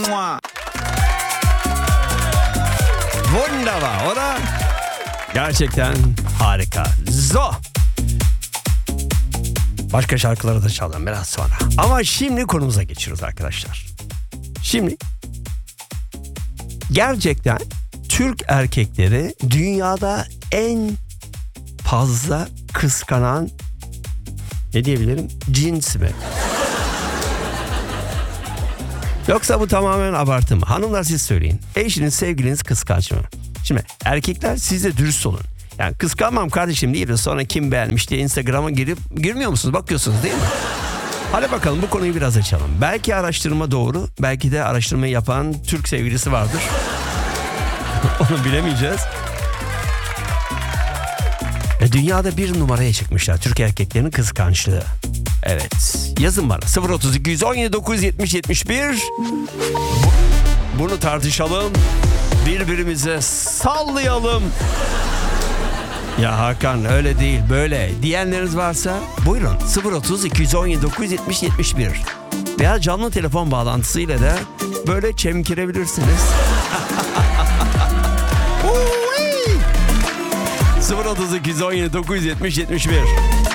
Wunderbar, oder? Gerçekten harika. So. Başka şarkıları da çalalım biraz sonra. Ama şimdi konumuza geçiyoruz arkadaşlar. Şimdi gerçekten Türk erkekleri dünyada en fazla kıskanan, ne diyebilirim, cins mi? Yoksa bu tamamen abartı mı? Hanımlar siz söyleyin. Eşiniz, sevgiliniz kıskanç mı? Şimdi erkekler siz de dürüst olun. Yani kıskanmam kardeşim değil de sonra kim beğenmiş diye Instagram'a girmiyor musunuz? Bakıyorsunuz değil mi? Hadi bakalım bu konuyu biraz açalım. Belki araştırma doğru. Belki de araştırmayı yapan Türk sevgilisi vardır. Onu bilemeyeceğiz. Dünyada bir numaraya çıkmışlar Türk erkeklerinin kıskançlığı. Evet. Yazın bana 032 117 970 71. Bunu tartışalım. Birbirimize sallayalım. Ya Hakan öyle değil böyle diyenleriniz varsa buyurun 032 117 970 71. Veya canlı telefon bağlantısıyla da böyle çemkirebilirsiniz. 032 117 970 71.